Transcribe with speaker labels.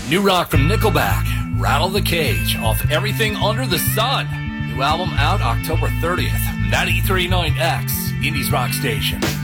Speaker 1: New rock from Nickelback, Rattle the Cage, off Everything Under the Sun. New album out October 30th. 93.9X, Indies Rock Station.